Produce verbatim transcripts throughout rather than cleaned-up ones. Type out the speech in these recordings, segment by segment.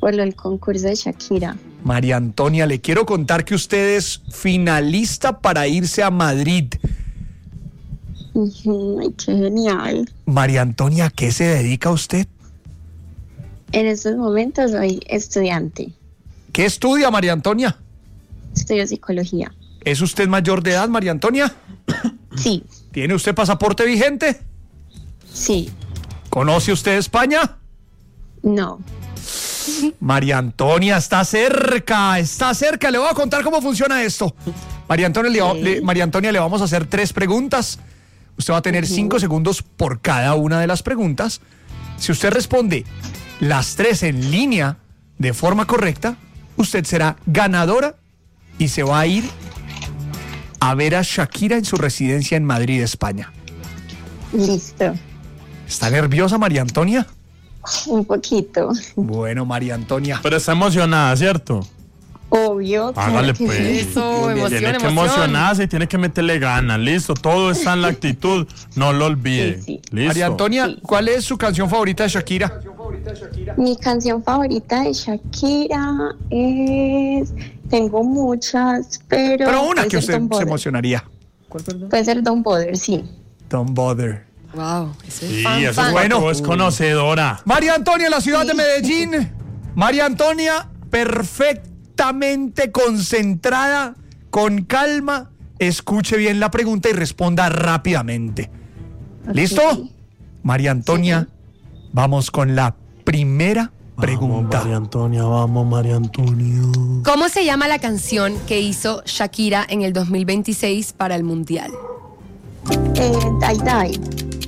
por el concurso de Shakira. María Antonia, le quiero contar que usted es finalista para irse a Madrid. Ay, qué genial. María Antonia, ¿a qué se dedica usted? En estos momentos soy estudiante. ¿Qué estudia, María Antonia? Estudio psicología. ¿Es usted mayor de edad, María Antonia? Sí. ¿Tiene usted pasaporte vigente? Sí. ¿Conoce usted España? No. María Antonia, está cerca, está cerca. Le voy a contar cómo funciona esto. María Antonia, le, Sí. le, María Antonia, le vamos a hacer tres preguntas. Usted va a tener cinco segundos por cada una de las preguntas. Si usted responde las tres en línea de forma correcta, usted será ganadora y se va a ir a ver a Shakira en su residencia en Madrid, España. Listo. ¿Está nerviosa, María Antonia? Un poquito. Bueno, María Antonia. Pero está emocionada, ¿cierto? Obvio. Hágale claro que pues. sí. Eso, emoción, Tiene que emoción. emocionarse y tiene que meterle ganas. Listo, todo está en la actitud. No lo olvide. Sí, sí. Listo. María Antonia, Sí. ¿cuál es su canción favorita de Shakira? Mi canción favorita de Shakira es... Tengo muchas, pero... Pero una puede que ser usted Don't se Bother. emocionaría. Puede ser Don't Bother, sí. Don't bother. Wow, ese Sí, es fan, eso fan. es Bueno. bueno. Es conocedora. María Antonia, la ciudad Sí. de Medellín. María Antonia, perfectamente concentrada, con calma. Escuche bien la pregunta y responda rápidamente. ¿Listo? Ok. María Antonia, vamos con la primera pregunta. Vamos, María Antonia, vamos, María Antonia. ¿Cómo se llama la canción que hizo Shakira en el dos mil veintiséis para el Mundial? Eh, Die Die.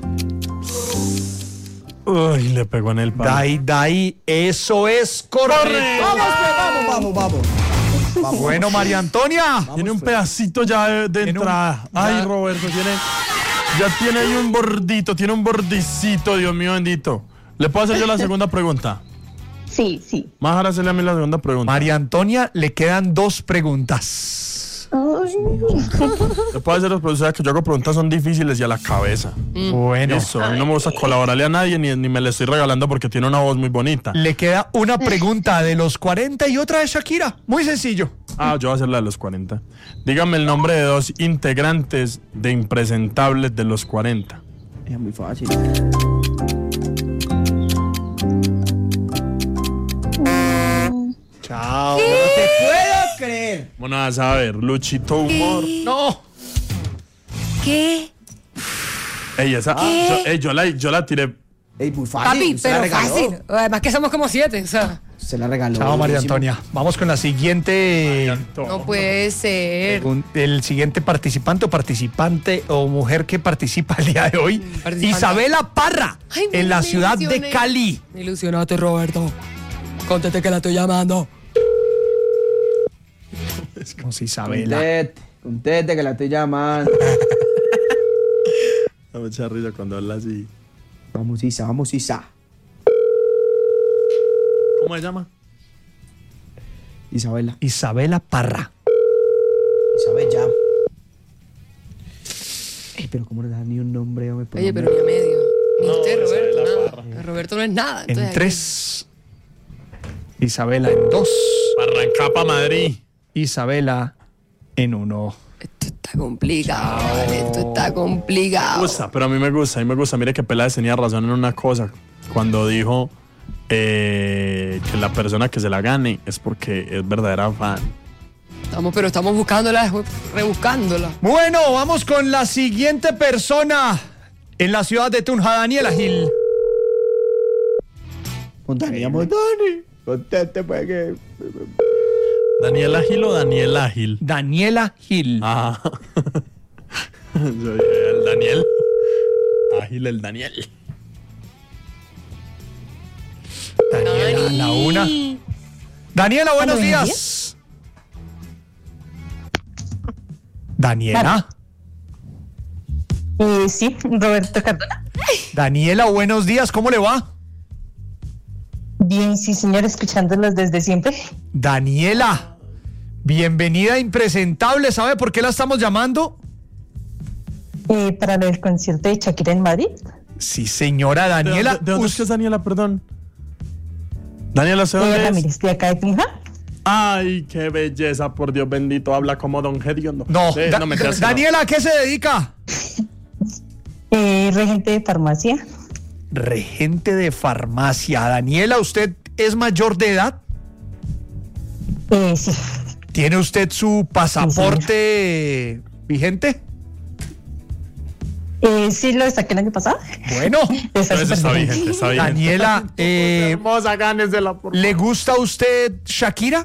Uy, le pegó en el palo. Dai, dai, eso es correcto. Vamos, pues, vamos, vamos, vamos. Bueno, María Antonia. Tiene un pedacito ya de, de Tiene un- entrada. Ay, ya- Roberto, tiene. Ya tiene ahí un bordito, tiene un bordicito, Dios mío bendito. ¿Le puedo hacer yo la segunda pregunta? Sí, sí. Más ahora hacerle a mí la segunda pregunta. María Antonia, le quedan dos preguntas. Ay. Le puedo hacer las preguntas que yo hago preguntas son difíciles y a la cabeza. Bueno, Eso, a mí no me gusta colaborarle a nadie ni, ni me le estoy regalando porque tiene una voz muy bonita. le queda una pregunta de los cuarenta y otra de Shakira. Muy sencillo. Ah, yo voy a hacer la de los cuarenta. Dígame el nombre de dos integrantes de Impresentables de los cuarenta. Es muy fácil. Chao. No te puedo creer. Bueno, a saber, Luchito Humor. No. ¿Qué? Ey, esa, yo, ey, yo, la, yo la tiré. Ey, muy fácil. Papi, se la pero regaló. fácil. Además que somos como siete, o sea, Se la regaló. Chao, María buenísimo. Antonia. Vamos con la siguiente. no puede ser. pregun- El siguiente participante o participante o mujer que participa el día de hoy. Participante. Isabela Parra, Ay, me- en la me ciudad de ilusioné. Cali. Ilusionate, Roberto. Conteste que la estoy llamando. Vamos, Isabela. Conteste, conteste que la estoy llamando. Da mucha risa cuando habla así. Vamos, Isa, vamos, Isa. ¿Cómo se llama? Isabela. Isabela Parra. Isabel ya. Ey, pero ¿cómo no le das ni un nombre? Hombre, por Oye, nombre? pero ni a medio. Ni No, usted, Roberto, Isabela nada. Parra. Roberto no es nada. En entonces, tres. Isabela en dos. Arranca pa' Madrid. Isabela en uno. Esto está complicado, vale, esto está Me complicado. gusta, pero a mí me gusta, a mí me gusta. Mire que Peláez tenía razón en una cosa. Cuando dijo eh, que la persona que se la gane es porque es verdadera fan. Estamos, pero estamos buscándola, rebuscándola. Bueno, vamos con la siguiente persona en la ciudad de Tunja, Daniela Gil. Montani, Montani. Conteste, pues que. ¿Daniel Ágil o Daniel Ágil? Daniela Gil. Ah. Yo dije, el Daniel. Ágil el Daniel. Daniela, la una. Daniela, buenos días. Daniela. Eh, sí, Roberto Cardona. Daniela, buenos días. ¿Cómo le va? Bien, sí, señor, escuchándolos desde siempre. Daniela, bienvenida a Impresentable. ¿Sabe por qué la estamos llamando? Eh, para el concierto de Shakira en Madrid. Sí, señora ¿De Daniela. dónde, de dónde es que es Daniela, perdón? Daniela, ¿usted Soy dónde es? Ramírez, de acá de Tunja. Ay, qué belleza, por Dios bendito, habla como Don Hediondo. No, Sí, Da- no me creas que Daniela, ¿a qué se dedica? Eh, regente de farmacia. Regente de farmacia. Daniela, ¿usted es mayor de edad? Eh, sí. ¿Tiene usted su pasaporte vigente? Eh, sí, lo saqué el año pasado. Bueno, Está no. Eso súper está bien. vigente, está vigente. Daniela, eh, Hermosa, gánesela, por ¿le gusta a usted Shakira?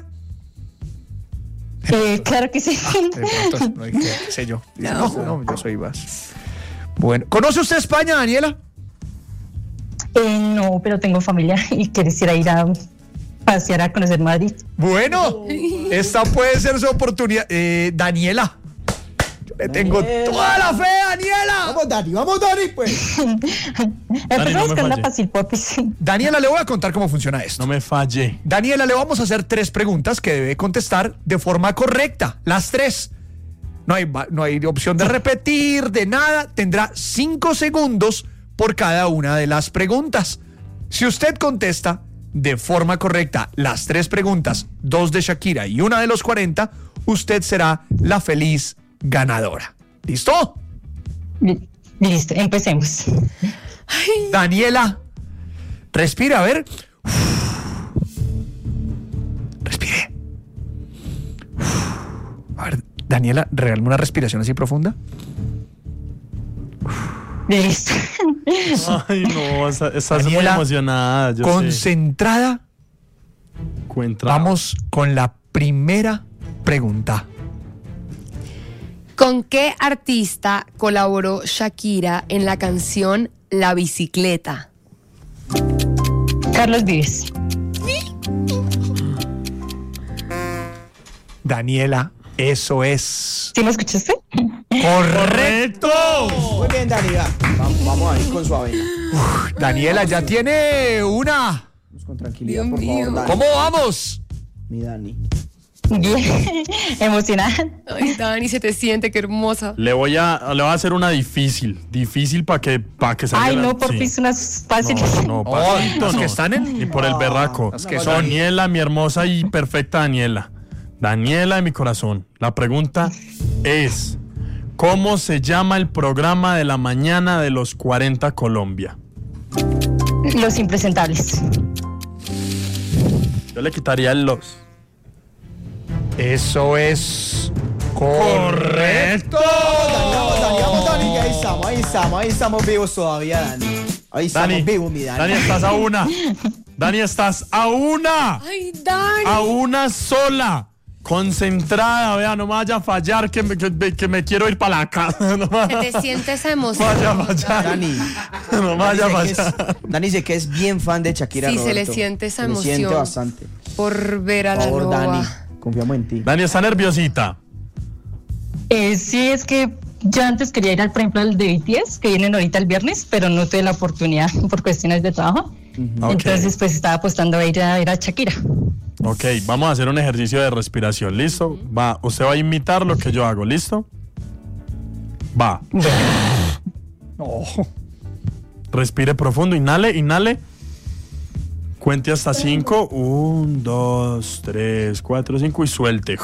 Eh, claro que sí. De pronto, no, ¿qué, qué sé yo? No, no, yo soy más. Bueno, ¿conoce usted España, Daniela? Eh, no, pero tengo familia y quisiera ir a pasear a conocer Madrid. Bueno, esta puede ser su oportunidad. Eh, Daniela, yo le tengo Daniela. toda la fe, Daniela. Vamos, Dani, vamos, Dani, pues. Empezamos me con una falle. fácil, popis. Daniela, le voy a contar cómo funciona esto. No me falle. Daniela, le vamos a hacer tres preguntas que debe contestar de forma correcta. Las tres. No hay, va- no hay opción de repetir, de nada. Tendrá cinco segundos por cada una de las preguntas. Si usted contesta de forma correcta las tres preguntas, dos de Shakira y una de los cuarenta, usted será la feliz ganadora. ¿Listo? Listo, empecemos. Daniela, respira, a ver. Respire. A ver, Daniela, regálame una respiración así profunda. Listo. Ay, no, esa- estás muy Daniela, emocionada. Yo sé. Concentrada. Encuentra- Vamos con la primera pregunta. ¿Con qué artista colaboró Shakira en la canción La Bicicleta? Carlos Vives. Daniela, eso es ¿Sí me escuchaste? correcto. Muy bien, Dani, va. Vamos, vamos a ir con su avena. Daniela ya tiene una. Vamos con tranquilidad, Dios por mío. favor, Dani. ¿Cómo vamos? Mi Dani. Bien. Emocionada. Ay, Dani, se te siente, qué hermosa. Le voy a, le voy a hacer una difícil. Difícil para que, para que salga. Ay, la- no, por sí. fin unas fáciles. No, no, Oh, pasito, las no. que están en- Y por el berraco. Las que Pues son- Daniela, mi hermosa y perfecta Daniela. Daniela de mi corazón. La pregunta es: ¿cómo se llama el programa de la mañana de los cuarenta Colombia? Los impresentables. Yo le quitaría el los. Eso es correcto. Dani, vamos, Dani, vamos, Dani, que ahí estamos, ahí estamos, ahí estamos vivos todavía, Dani. Ahí estamos Dani, vivos, mi Dani. Dani, estás a una. Dani, estás a una. Ay, Dani. A una sola. Concentrada, vea, no me vaya a fallar que me, que, me- que me quiero ir para la casa. No me Se te siente esa no vaya a emoción. fallar. Dani. No me vaya a Dani sé que fallar. es- Dani dice que es bien fan de Shakira. Sí, se le Roberto. siente esa Se le siente emoción. bastante. Por ver a Por la favor, loba. Dani, confiamos en ti. Dani está nerviosita. Eh, sí, es que yo antes quería ir al, por ejemplo, al de B T S, que vienen ahorita el viernes, pero no tuve la oportunidad por cuestiones de trabajo. Ok. Entonces, pues estaba apostando a ir a, ir a Shakira. Ok, vamos a hacer un ejercicio de respiración, ¿listo? Va, usted va a imitar lo que yo hago, ¿listo? Va. No. Respire profundo, inhale, inhale. Cuente hasta cinco. Un, dos, tres, cuatro, cinco y suelte.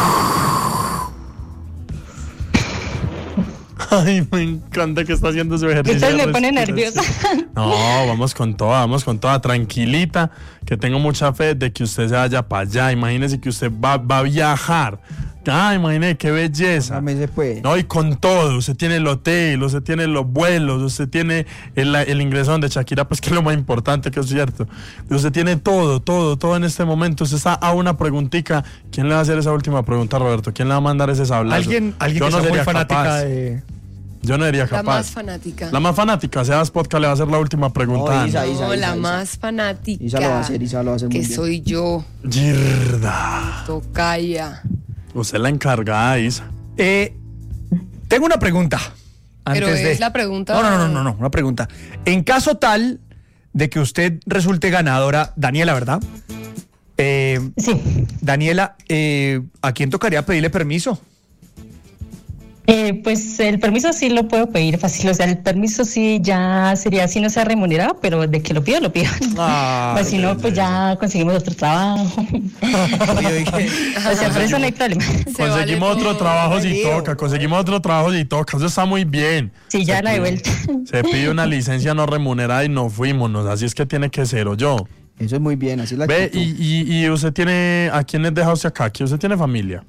Ay, me encanta que está haciendo su ejercicio. Usted de me pone respiración. nerviosa. No, vamos con toda, vamos con toda, tranquilita, que tengo mucha fe de que usted se vaya para allá. Imagínese que usted va, va a viajar. Ah, imagínese qué belleza. Dame ese, pues. No, y con todo, usted tiene el hotel, usted tiene los vuelos, usted tiene el, el ingresón de Shakira, pues que es lo más importante, que es cierto. Usted tiene todo, todo, todo en este momento. Usted está a una preguntica. ¿Quién le va a hacer esa última pregunta, Roberto? ¿Quién le va a mandar ese sablazo? Alguien, alguien Yo que no sea muy sería fanática capaz. de. Yo no sería La capaz. más fanática. La más fanática, Sebas Podcast le va a hacer la última pregunta. No, a Isa, Ana. Isa, No, Isa, la Isa. más fanática. Isa lo va a hacer, Isa lo va a hacer muy Que bien. soy yo, Girda. tocaya. Usted es la encargada, Isa. Eh, tengo una pregunta. Pero antes es de- la pregunta- No, no, no, no, no, una pregunta. En caso tal de que usted resulte ganadora, Daniela, ¿verdad? Eh, Sí. Daniela, eh, ¿a quién tocaría pedirle permiso? Eh, pues el permiso sí lo puedo pedir fácil, o sea, el permiso sí ya sería, si no se ha remunerado, pero de que lo pido, lo pido. Ay, pues si no, pues ya conseguimos otro trabajo. Yo dije, O sea, por eso no hay problema. Conseguimos vale otro todo. trabajo si Lío. toca, conseguimos otro trabajo si toca, eso está muy bien. Sí, ya Se la de pide- vuelta. Se pide una licencia no remunerada y no fuímonos, así es que tiene que ser, o yo. eso es muy bien, así es la Ve, actitud. y, y, y usted tiene, ¿a quién les deja usted acá? ¿Que usted tiene familia?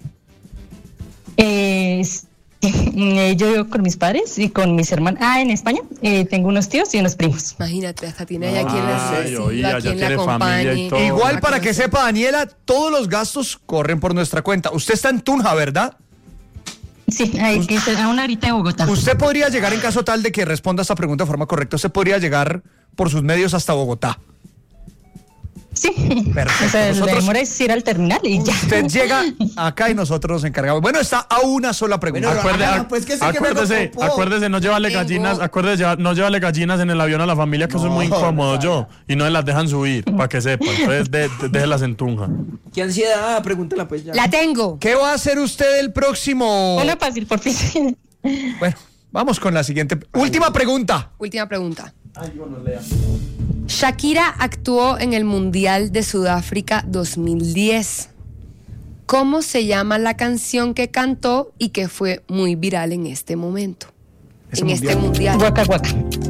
Eh, sí, eh, yo vivo con mis padres y con mis hermanos. Ah, en España eh, tengo unos tíos y unos primos. Imagínate, hasta tiene allá quien la Ay, reciba, oía, ya quien la tiene familia y acompañe. todo. Igual Una para cosa que así. sepa, Daniela, todos los gastos corren por nuestra cuenta. Usted está en Tunja, ¿verdad? Sí, hay que ser a una horita de Bogotá. Usted podría llegar en caso tal de que responda esta pregunta de forma correcta. Usted podría llegar por sus medios hasta Bogotá. Sí. Perfecto. O sea, la Nosotros- demora es ir al terminal y ya. Usted llega acá y nosotros nos encargamos. Bueno, está a una sola pregunta. Bueno, Acuerde- haga, ac- pues, que sé que me acuérdese, ocupó. acuérdese, no llevarle Tengo- gallinas, acuérdese, lleva- no llevarle gallinas en el avión a la familia, que eso es muy No, incómodo, no, yo. Y no se las dejan subir, para que sepan. Entonces, de, de- déjelas en Tunja. Qué ansiedad, pregúntala pues ya. La tengo. ¿Qué va a hacer usted el próximo? Una fácil, por fin. Bueno, vamos con la siguiente. Última pregunta. Última pregunta. Shakira actuó en el Mundial de Sudáfrica dos mil diez. ¿Cómo se llama la canción que cantó y que fue muy viral en este momento? Ese en mundial. este mundial. Guaca, guaca.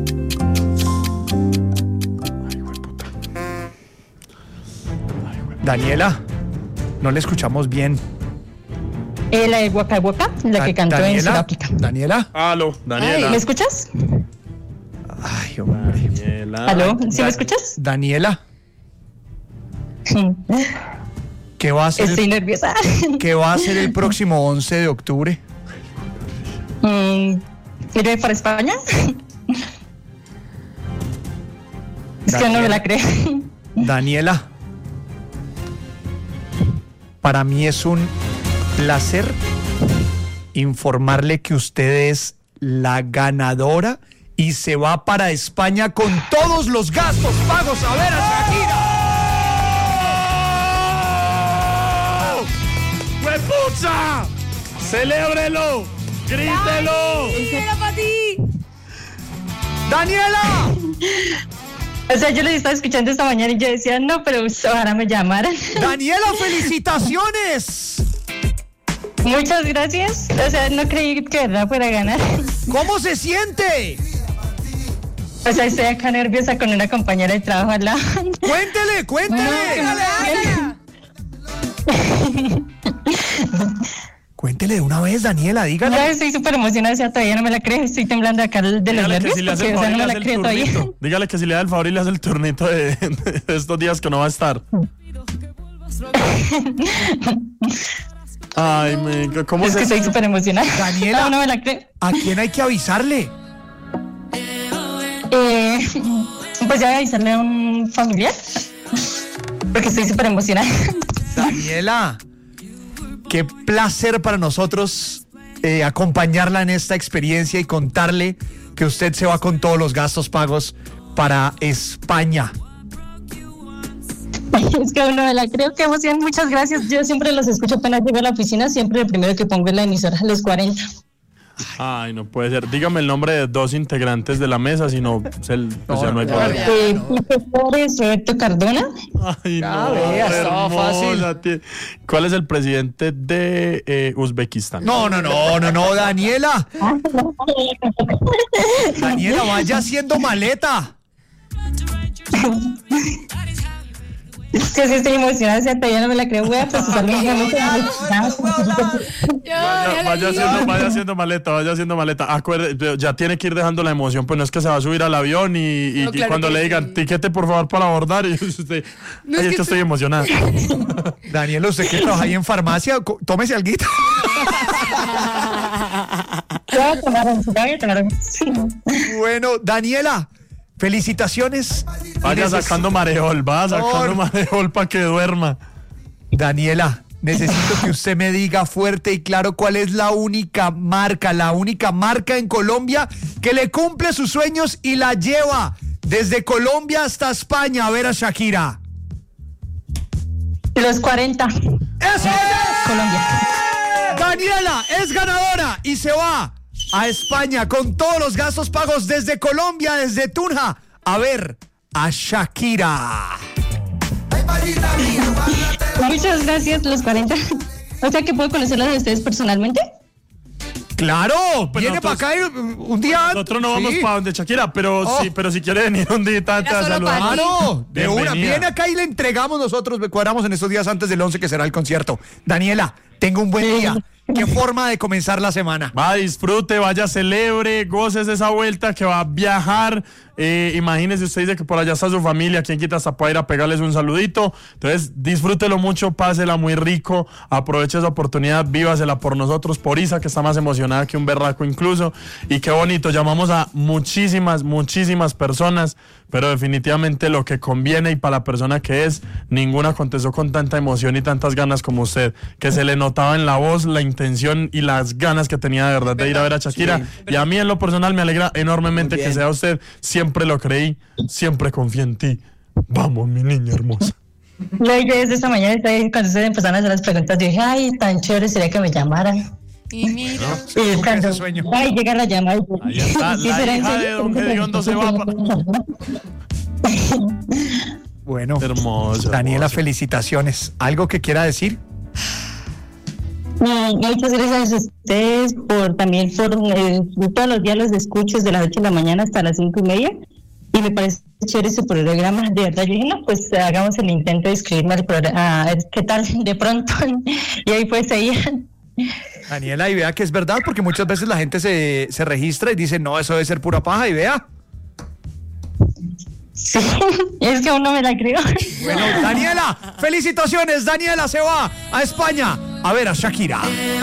Daniela, no le escuchamos bien. Eh, la de Guaca, guaca, la que Da- cantó en Daniela, Sudáfrica. Daniela. Aló, Daniela. ¿Me escuchas? Ay, hombre. Daniela. ¿Aló? ¿Sí Da- me escuchas? Daniela, ¿qué va a hacer? Estoy el- nerviosa. ¿Qué va a hacer el próximo once de octubre? Mm, ¿iré para España? Es que no me la creo. Daniela, para mí es un placer informarle que usted es la ganadora y se va para España con todos los gastos pagos a ver a Shakira. ¡Huepucha! ¡Celébrelo! ¡Grítelo! ¡Era para ti! ¡Daniela! O sea, yo les estaba escuchando esta mañana y yo decía, no, pero ojalá me llamaran. ¡Daniela, felicitaciones! Muchas gracias. O sea, no creí que de verdad fuera a ganar. ¿Cómo se siente? O sea, estoy acá nerviosa con una compañera de trabajo al lado. Cuéntele, cuéntele. Cuéntele de una vez, Daniela, No, dígale. estoy súper emocionada, o sea, todavía no me la creo. Estoy temblando acá de los Dígale que nervios. si le hace porque, el o sea, favor y no le me hace la el creo todavía. turnito. Dígale que si le da el favor y le hace el turnito de, de estos días que no va a estar. Ay, me, ¿cómo Es que se estoy súper emocionada. Daniela. No, no me la creo. ¿A quién hay que avisarle? Eh, pues ya voy a avisarle a un familiar. Porque estoy súper emocionada. Daniela, qué placer para nosotros eh, acompañarla en esta experiencia y contarle que usted se va con todos los gastos pagos para España. Es que no me la creo, qué emoción, muchas gracias. Yo siempre los escucho apenas llego a la oficina, siempre el primero que pongo es la emisora, los cuarenta. Ay, no puede ser. Dígame el nombre de dos integrantes de la mesa, si no, pues el, pues ya no hay no, poder. ya. Eh, Pipe Flores, Roberto Cardona. Ay, Ya no, vea, estaba hermosa, tío. ¿Cuál es el presidente de eh, Uzbekistán? No, no, no, no, no, Daniela. Daniela, vaya haciendo maleta. Sí, sí, estoy emocionada, o sea, todavía no me la creo, voy a procesar mi momento. Vaya, vaya haciendo, vaya haciendo maleta, vaya haciendo maleta. Acuerde, ya tiene que ir dejando la emoción, pues no es que se va a subir al avión y, y- No, y claro cuando que le sí. digan, tiquete por favor para abordar, y usted, No, ay, es es que que estoy tú- emocionada. Daniela, usted que trabaja ahí en farmacia, co- tómese alguito. Voy a tomar un voy a tomar un- sí. Bueno, Daniela, felicitaciones. Vaya Neces- sacando mareol, va sacando Por- mareol para que duerma. Daniela, necesito que usted me diga fuerte y claro cuál es la única marca, la única marca en Colombia que le cumple sus sueños y la lleva desde Colombia hasta España a ver a Shakira. Los cuarenta, ¡Eso es! Colombia. ¡Daniela! Daniela es ganadora y se va a España con todos los gastos pagos desde Colombia, desde Tunja, a ver a Shakira. Muchas gracias, los cuarenta. O sea que puedo conocerlos de ustedes personalmente. Claro, Pues viene para nosotros- acá y, un día antes. Nosotros no vamos Sí. para donde Shakira, pero Oh. sí, pero si quiere venir un día antes a solo saludar. para ti. Claro, de una. Bienvenida. Viene acá y le entregamos nosotros, me cuadramos en estos días antes del once que será el concierto. Daniela, tenga un buen día. Qué forma de comenzar la semana. Va, disfrute, vaya, celebre, goces esa vuelta que va a viajar. Eh, imagínese, usted dice que por allá está su familia, quien quita hasta para ir a pegarles un saludito. Entonces, disfrútelo mucho, pásela muy rico, aproveche esa oportunidad, vívasela por nosotros, por Isa, que está más emocionada que un berraco incluso. Y qué bonito, llamamos a muchísimas, muchísimas personas, pero definitivamente lo que conviene y para la persona que es, ninguna contestó con tanta emoción y tantas ganas como usted, que se le notaba en la voz la intención y las ganas que tenía de verdad de ir a ver a Shakira. Y a mí en lo personal me alegra enormemente Muy que bien. sea usted. Siempre lo creí, siempre confié en ti. Vamos, mi niña hermosa. Yo desde esta mañana, cuando ustedes empezaron a hacer las preguntas, yo dije, ay, tan chévere sería que me llamaran. Y mira, Y Con cuando, ese sueño. ay, llega la llamada. y- Ahí está, ¿Sí la será en hija serio? de don Gediondo se va pa- Bueno, Hermoso. Daniela, hermoso. felicitaciones. ¿Algo que quiera decir? No, muchas gracias a ustedes por también por eh, todos los días los escucho desde las ocho de la mañana hasta las cinco y media y me parece chévere su programa, de verdad. Yo dije, no, pues hagamos el intento de escribirme al programa, a ver qué tal de pronto y ahí pues ahí. Daniela, y vea que es verdad, porque muchas veces la gente se, se registra y dice, no, eso debe ser pura paja, y vea. Sí, es que aún no me la creo. Bueno, Daniela, felicitaciones. Daniela se va a España a ver a Shakira.